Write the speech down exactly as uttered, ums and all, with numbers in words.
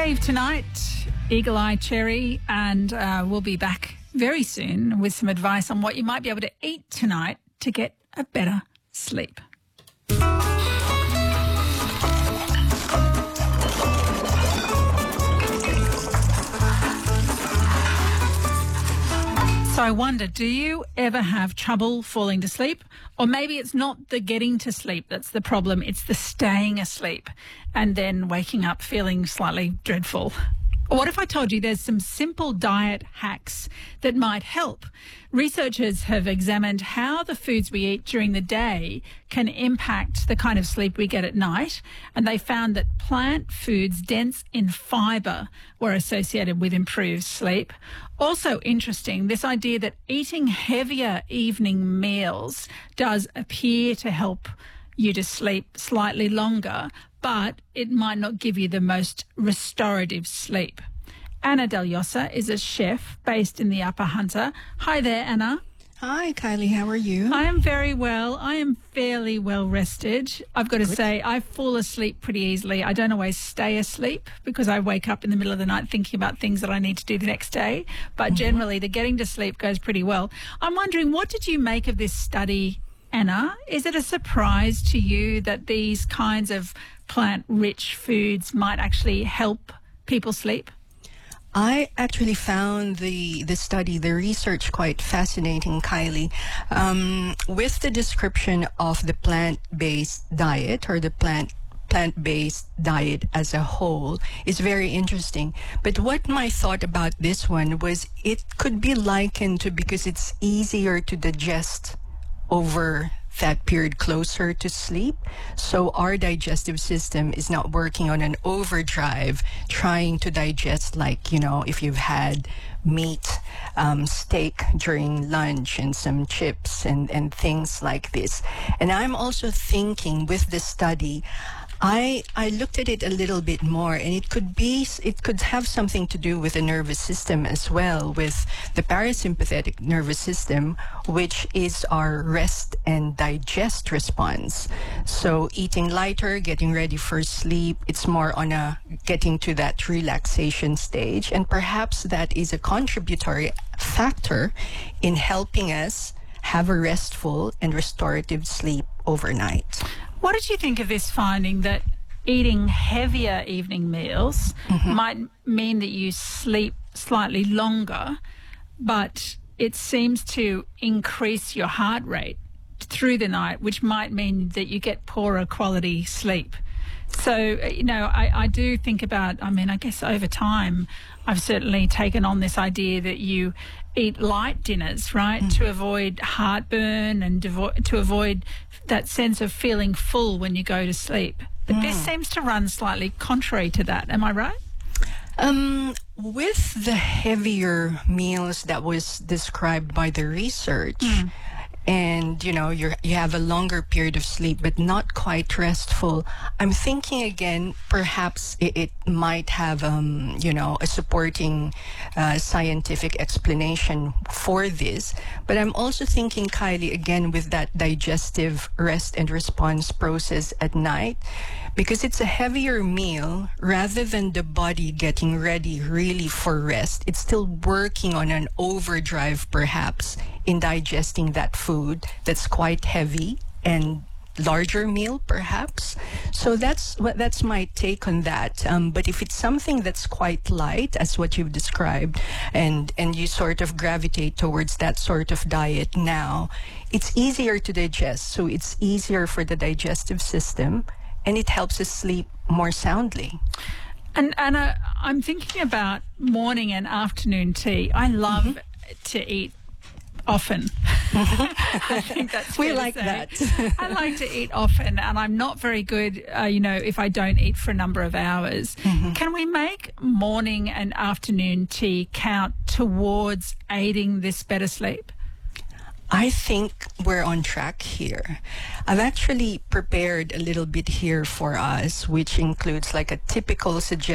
Dave tonight, Eagle Eye Cherry, and uh, we'll be back very soon with some advice on what you might be able to eat tonight to get a better sleep. So I wonder, do you ever have trouble falling to sleep? Or maybe it's not the getting to sleep that's the problem, it's the staying asleep and then waking up feeling slightly dreadful. What if I told you there's some simple diet hacks that might help? Researchers have examined how the foods we eat during the day can impact the kind of sleep we get at night, and they found that plant foods dense in fibre were associated with improved sleep. Also interesting, this idea that eating heavier evening meals does appear to help you to sleep slightly longer, but it might not give you the most restorative sleep. Anna Del Yosa is a chef based in the Upper Hunter. Hi there, Anna. Hi, Kylie. How are you? I am very well. I am fairly well rested. I've got to Good. say, I fall asleep pretty easily. I don't always stay asleep because I wake up in the middle of the night thinking about things that I need to do the next day. But mm-hmm. generally, the getting to sleep goes pretty well. I'm wondering, what did you make of this study, Anna? Is it a surprise to you that these kinds of plant-rich foods might actually help people sleep? I actually found the, the study, the research quite fascinating, Kylie. Um, with the description of the plant-based diet or the plant plant-based diet as a whole is very interesting. But what my thought about this one was it could be likened to, because it's easier to digest over that period closer to sleep. So our digestive system is not working on an overdrive trying to digest, like, you know, if you've had meat, um, steak during lunch and some chips and, and things like this. And I'm also thinking with this study, I, I looked at it a little bit more, and it could be, it could have something to do with the nervous system as well, with the parasympathetic nervous system, which is our rest and digest response. So eating lighter, getting ready for sleep, it's more on a getting to that relaxation stage. And perhaps that is a contributory factor in helping us have a restful and restorative sleep overnight. What did you think of this finding that eating heavier evening meals mm-hmm. might mean that you sleep slightly longer, but it seems to increase your heart rate through the night, which might mean that you get poorer quality sleep? So, you know, I, I do think about, I mean, I guess over time, I've certainly taken on this idea that you eat light dinners, right, mm. to avoid heartburn and devo- to avoid that sense of feeling full when you go to sleep. But mm. this seems to run slightly contrary to that. Am I right? Um, with the heavier meals that was described by the research, mm. and, you know, you're, you have a longer period of sleep, but not quite restful, I'm thinking again, perhaps it, it might have, um, you know, a supporting uh, scientific explanation for this. But I'm also thinking, Kylie, again, with that digestive rest and response process at night, because it's a heavier meal, rather than the body getting ready really for rest, it's still working on an overdrive, perhaps, in digesting that food that's quite heavy and larger meal, perhaps. So that's what that's my take on that. Um, but if it's something that's quite light, as what you've described, and and you sort of gravitate towards that sort of diet now, it's easier to digest. So it's easier for the digestive system, and it helps us sleep more soundly. And Anna, I'm thinking about morning and afternoon tea. I love mm-hmm. to eat often. I think that's we fair like to say. that. I like to eat often, and I'm not very good, uh, you know, if I don't eat for a number of hours. Mm-hmm. Can we make morning and afternoon tea count towards aiding this better sleep? I think we're on track here. I've actually prepared a little bit here for us, which includes like a typical suggestion